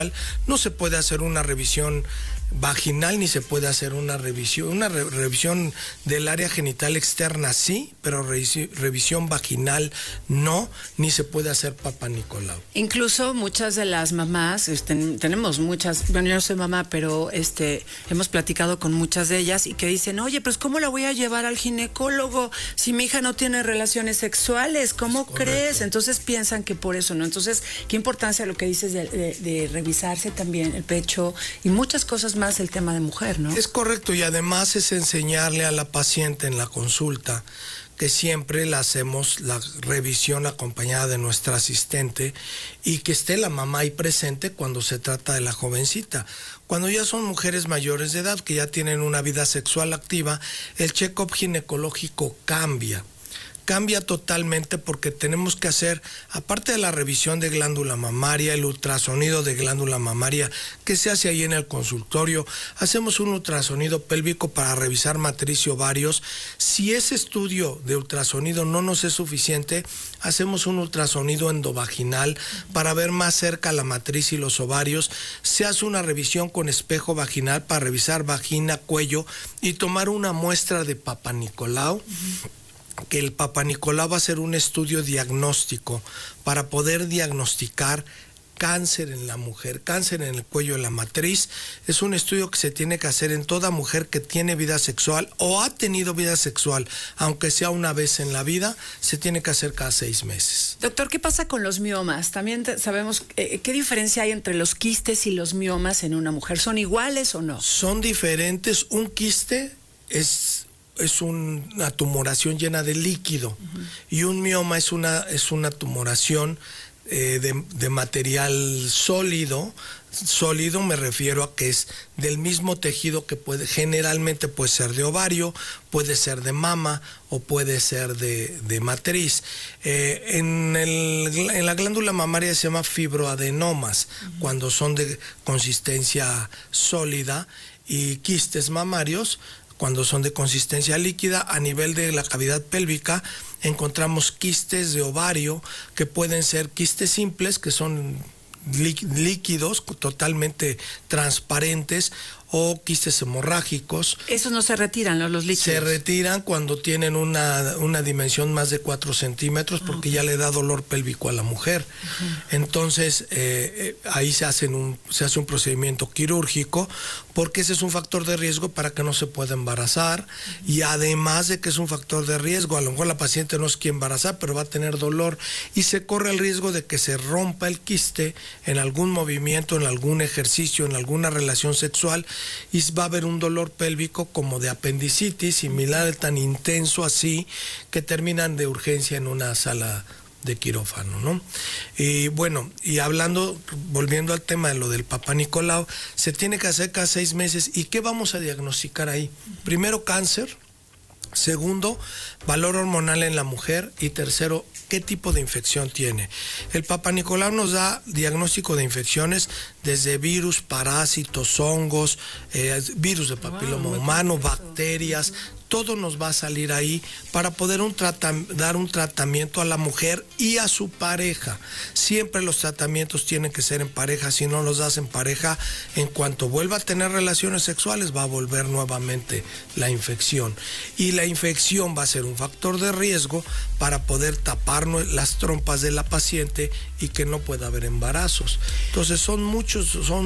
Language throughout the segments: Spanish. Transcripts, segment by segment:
No se puede hacer una revisión vaginal ni se puede hacer una revisión del área genital externa sí, pero revisión vaginal no, ni se puede hacer Papa Nicolau. Incluso muchas de las mamás, tenemos muchas, bueno, yo no soy mamá, pero hemos platicado con muchas de ellas y que dicen, oye, pues ¿cómo la voy a llevar al ginecólogo si mi hija no tiene relaciones sexuales? ¿Cómo crees? Entonces piensan que por eso, ¿no? Entonces, qué importancia lo que dices de revisarse también el pecho y muchas cosas más el tema de mujer, ¿no? Es correcto, y además es enseñarle a la paciente en la consulta que siempre le hacemos la revisión acompañada de nuestra asistente y que esté la mamá ahí presente cuando se trata de la jovencita. Cuando ya son mujeres mayores de edad, que ya tienen una vida sexual activa, el check-up ginecológico cambia totalmente porque tenemos que hacer, aparte de la revisión de glándula mamaria, el ultrasonido de glándula mamaria que se hace ahí en el consultorio, hacemos un ultrasonido pélvico para revisar matriz y ovarios. Si ese estudio de ultrasonido no nos es suficiente, hacemos un ultrasonido endovaginal para ver más cerca la matriz y los ovarios. Se hace una revisión con espejo vaginal para revisar vagina, cuello y tomar una muestra de Papa Nicolau. Que el Papa Nicolau va a ser un estudio diagnóstico para poder diagnosticar cáncer en la mujer, cáncer en el cuello de la matriz. Es un estudio que se tiene que hacer en toda mujer que tiene vida sexual o ha tenido vida sexual, aunque sea una vez en la vida, se tiene que hacer cada 6 meses. Doctor, ¿qué pasa con los miomas? También sabemos qué diferencia hay entre los quistes y los miomas en una mujer. ¿Son iguales o no? Son diferentes. Un quiste es una tumoración llena de líquido, y un mioma es una tumoración de material sólido. Sólido me refiero a que es del mismo tejido que generalmente puede ser de ovario, puede ser de mama o puede ser de matriz. En la glándula mamaria se llama fibroadenomas, cuando son de consistencia sólida, y quistes mamarios cuando son de consistencia líquida. A nivel de la cavidad pélvica encontramos quistes de ovario, que pueden ser quistes simples, que son líquidos, totalmente transparentes, o quistes hemorrágicos. Esos no se retiran, ¿no? Los líquidos. Se retiran cuando tienen una dimensión más de 4 centímetros, porque ya le da dolor pélvico a la mujer. Entonces, ahí se hace un procedimiento quirúrgico, porque ese es un factor de riesgo para que no se pueda embarazar. Y además de que es un factor de riesgo, a lo mejor la paciente no es quien embarazar, pero va a tener dolor, y se corre el riesgo de que se rompa el quiste en algún movimiento, en algún ejercicio, en alguna relación sexual, y va a haber un dolor pélvico como de apendicitis, similar, tan intenso así, que terminan de urgencia en una sala de quirófano, ¿no? Y bueno, y volviendo al tema de lo del Papa Nicolau, se tiene que hacer cada 6 meses. ¿Y qué vamos a diagnosticar ahí? Primero, cáncer. Segundo, valor hormonal en la mujer. Y tercero, qué tipo de infección tiene. El Papa Nicolau nos da diagnóstico de infecciones desde virus, parásitos, hongos, virus de papiloma humano, bacterias. Todo nos va a salir ahí para poder dar un tratamiento a la mujer y a su pareja. Siempre los tratamientos tienen que ser en pareja. Si no los das en pareja, en cuanto vuelva a tener relaciones sexuales, va a volver nuevamente la infección. Y la infección va a ser un factor de riesgo para poder tapar las trompas de la paciente y que no pueda haber embarazos. Entonces son mucho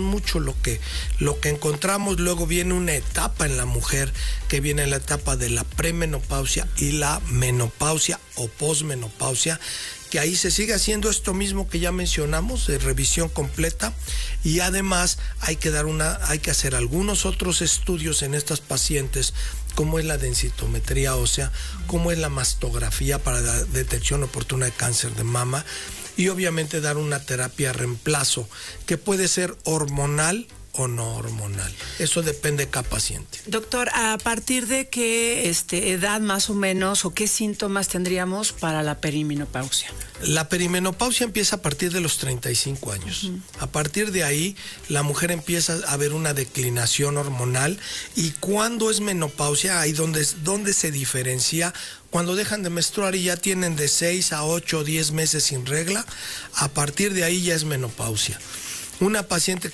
lo que encontramos. Luego viene una etapa en la mujer, que viene la etapa de la premenopausia y la menopausia o posmenopausia, que ahí se sigue haciendo esto mismo que ya mencionamos, de revisión completa, y además hay que hacer algunos otros estudios en estas pacientes, como es la densitometría ósea, como es la mastografía para la detección oportuna de cáncer de mama, y obviamente dar una terapia reemplazo, que puede ser hormonal o no hormonal. Eso depende de cada paciente. Doctor, ¿a partir de qué edad más o menos o qué síntomas tendríamos para la perimenopausia? La perimenopausia empieza a partir de los 35 años. A partir de ahí, la mujer empieza a ver una declinación hormonal, y cuando es menopausia, ahí donde se diferencia, cuando dejan de menstruar y ya tienen de 6 a 8 o 10 meses sin regla, a partir de ahí ya es menopausia. una paciente